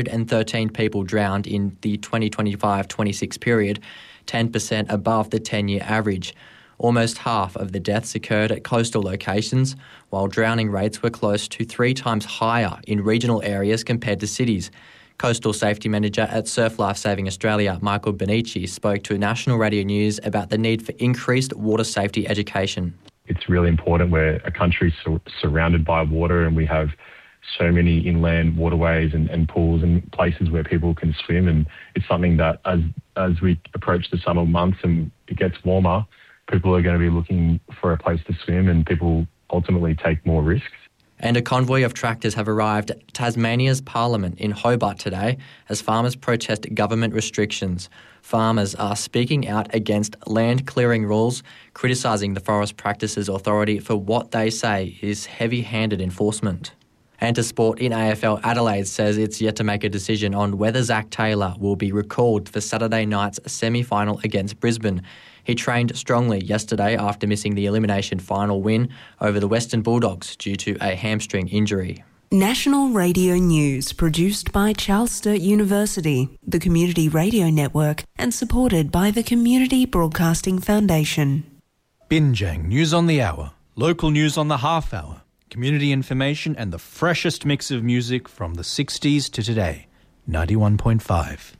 113 people drowned in the 2025-26 period, 10% above the 10-year average. Almost half of the deaths occurred at coastal locations, while drowning rates were close to 3 times higher in regional areas compared to cities. Coastal Safety Manager at Surf Life Saving Australia, Michael Benici, spoke to National Radio News about the need for increased water safety education. It's really important. We're a country surrounded by water, and we have so many inland waterways and pools and places where people can swim. And it's something that as we approach the summer months and it gets warmer, people are going to be looking for a place to swim, and people ultimately take more risks. And a convoy of tractors have arrived at Tasmania's Parliament in Hobart today as farmers protest government restrictions. Farmers are speaking out against land clearing rules, criticising the Forest Practices Authority for what they say is heavy-handed enforcement. And to sport in AFL, Adelaide says it's yet to make a decision on whether Zach Taylor will be recalled for Saturday night's semi-final against Brisbane. He trained strongly yesterday after missing the elimination final win over the Western Bulldogs due to a hamstring injury. National Radio News, produced by Charles Sturt University, the Community Radio Network, and supported by the Community Broadcasting Foundation. Binjang News on the Hour, local news on the half hour, community information and the freshest mix of music from the 60s to today. 91.5.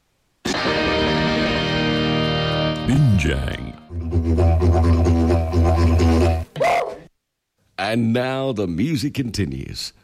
Binjang. And now the music continues.